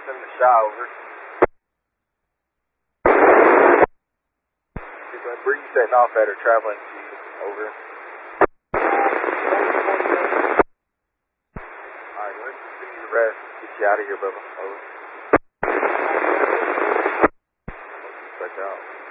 in the shot, over. Where you setting off at or traveling to, over? Alright, let's continue the rest. Get you out of here, Bubba, over. Check out.